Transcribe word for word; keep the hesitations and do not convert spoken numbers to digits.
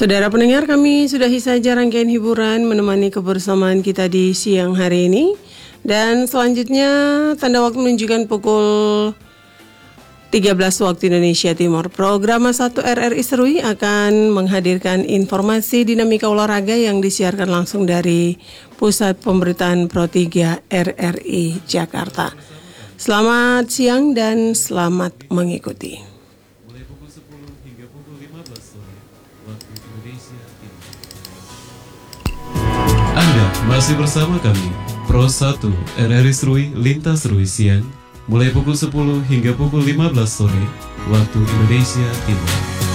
Saudara pendengar, kami sudahi saja rangkaian hiburan menemani kebersamaan kita di siang hari ini. Dan selanjutnya tanda waktu menunjukkan pukul tiga belas waktu Indonesia Timur. Program satu R R I Serui akan menghadirkan informasi dinamika olahraga yang disiarkan langsung dari Pusat Pemberitaan Pro tiga R R I Jakarta. Selamat siang dan selamat mengikuti. Mulai pukul sepuluh hingga pukul lima belas sore waktu Indonesia Timur. Anda masih bersama kami Pro satu R R I Serui Lintas Serui Siang mulai pukul sepuluh hingga pukul lima belas sore waktu Indonesia Timur.